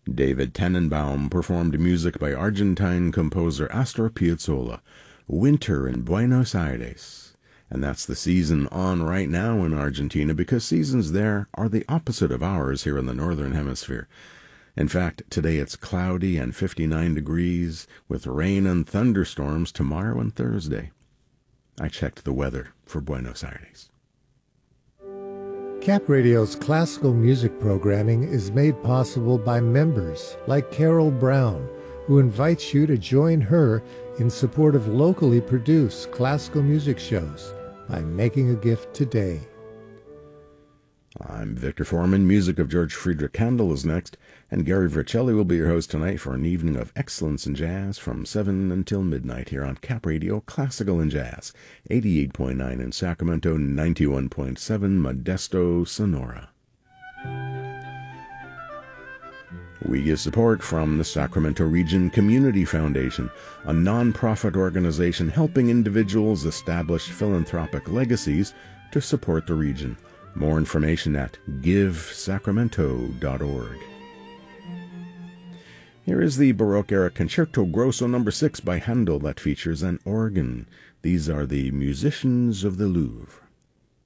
David Tannenbaum performed music by Argentine composer Astor Piazzolla, Winter in Buenos Aires. And that's the season on right now in Argentina, because seasons there are the opposite of ours here in the Northern Hemisphere. In fact, today it's cloudy and 59 degrees, with rain and thunderstorms tomorrow and Thursday. I checked the weather for Buenos Aires. Cap Radio's classical music programming is made possible by members like Carol Brown, who invites you to join her in support of locally produced classical music shows by making a gift today. I'm Victor Foreman. Music of George Friedrich Handel is next, and Gary Vercelli will be your host tonight for an evening of excellence in jazz from 7 until midnight here on Cap Radio Classical and Jazz, 88.9 in Sacramento, 91.7 Modesto, Sonora. We get support from the Sacramento Region Community Foundation, a nonprofit organization helping individuals establish philanthropic legacies to support the region. More information at givesacramento.org. Here is the Baroque-era Concerto Grosso No. 6 by Handel that features an organ. These are the Musicians of the Louvre.